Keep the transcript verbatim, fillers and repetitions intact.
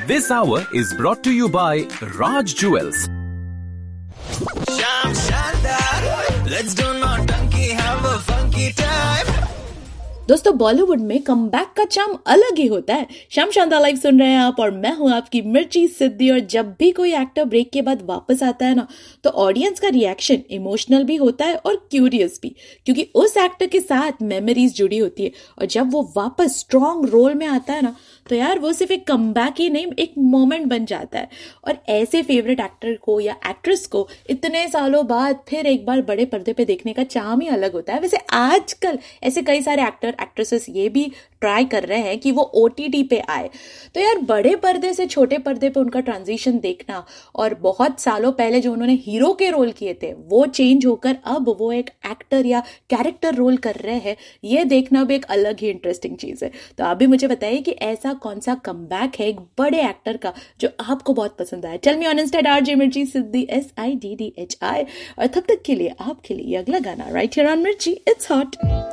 This hour is brought to you by Raj Jewels. Sham Shandar, let's do naughty, have a funky time. दोस्तों बॉलीवुड में comeback का charm अलग ही होता है। श्याम शानदार लाइव सुन रहे हैं आप और मैं हूं आपकी मिर्ची सिद्धि। और जब भी कोई एक्टर ब्रेक के बाद वापस आता है ना, तो ऑडियंस का रिएक्शन इमोशनल भी होता है और क्यूरियस भी, क्योंकि उस एक्टर के साथ मेमोरीज जुड़ी होती है। और जब वो वापस स्ट्रॉन्ग रोल में आता है ना, तो यार वो सिर्फ एक कमबैक ही नहीं, एक मोमेंट बन जाता है। और ऐसे फेवरेट एक्टर को या एक्ट्रेस को इतने सालों बाद फिर एक बार बड़े पर्दे पे देखने का चार्म ही अलग होता है। वैसे आजकल ऐसे कई सारे एक्टर एक्ट्रेसेस ये भी ट्राई कर रहे हैं कि वो ओटीटी पे आए। तो यार बड़े पर्दे से छोटे पर्दे पे उनका ट्रांजिशन देखना, और बहुत सालों पहले जो उन्होंने हीरो के रोल किए थे वो चेंज होकर अब वो एक एक्टर या कैरेक्टर रोल कर रहे हैं, ये देखना भी एक अलग ही इंटरेस्टिंग चीज है। तो आप भी मुझे बताइए कि ऐसा कौन सा कमबैक है एक बड़े एक्टर का जो आपको बहुत पसंद आया। Tell me on Insta RJ मिर्ची सिद्धि, S I D D H I. और तब तक के लिए आपके लिए अगला गाना राइट हियर ऑन मिर्ची, इट्स हॉट।